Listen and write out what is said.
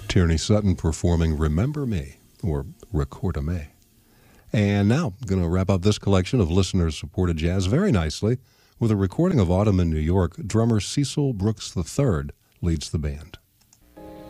Tierney Sutton performing Remember Me, or Record a Me. And now, I'm going to wrap up this collection of listener-supported jazz very nicely with a recording of Autumn in New York. Drummer Cecil Brooks III leads the band.